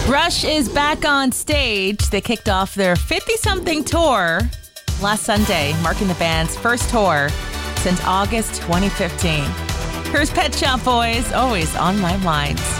Rush is back on stage. They kicked off their 50-something tour last Sunday, marking the band's first tour since August 2015. Here's Pet Shop Boys, always on my mind.